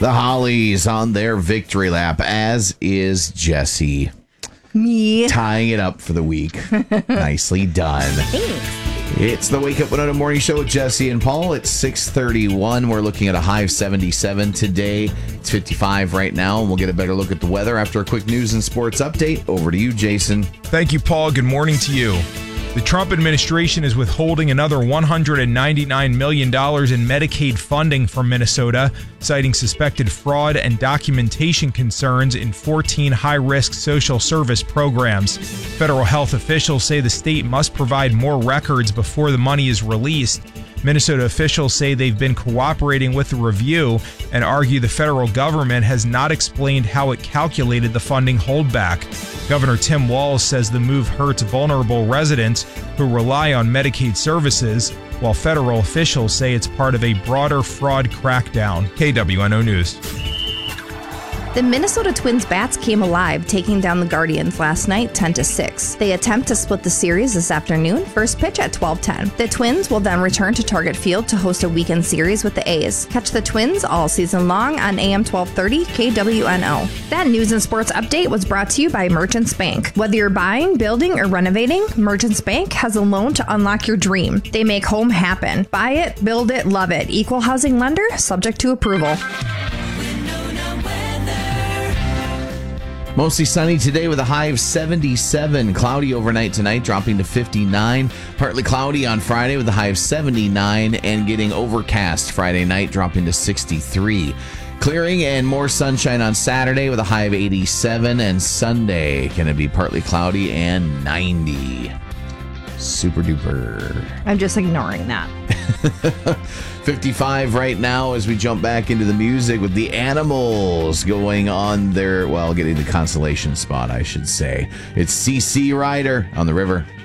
The Hollies on their victory lap, as is Jesse. Me. Tying it up for the week. Nicely done. Thanks. It's the Wake Up Winona Morning Show with Jesse and Paul. It's 6:31. We're looking at a high of 77 today. It's 55 right now, and we'll get a better look at the weather after a quick news and sports update. Over to you, Jason. Thank you, Paul. Good morning to you. The Trump administration is withholding another $199 million in Medicaid funding from Minnesota, citing suspected fraud and documentation concerns in 14 high-risk social service programs. Federal health officials say the state must provide more records before the money is released. Minnesota officials say they've been cooperating with the review and argue the federal government has not explained how it calculated the funding holdback. Governor Tim Walz says the move hurts vulnerable residents who rely on Medicaid services, while federal officials say it's part of a broader fraud crackdown. KWNO News. The Minnesota Twins bats came alive, taking down the Guardians last night 10-6. They attempt to split the series this afternoon, first pitch at 12:10. The Twins will then return to Target Field to host a weekend series with the A's. Catch the Twins all season long on AM 1230 KWNO. That news and sports update was brought to you by Merchants Bank. Whether you're buying, building, or renovating, Merchants Bank has a loan to unlock your dream. They make home happen. Buy it, build it, love it. Equal housing lender, subject to approval. Mostly sunny today with a high of 77. Cloudy overnight tonight, dropping to 59. Partly cloudy on Friday with a high of 79 and getting overcast Friday night, dropping to 63. Clearing and more sunshine on Saturday with a high of 87. And Sunday going to be partly cloudy and 90. Super duper. I'm just ignoring that. 55 right now as we jump back into the music with the Animals going on their, getting the consolation spot, I should say. It's CC Rider on the river.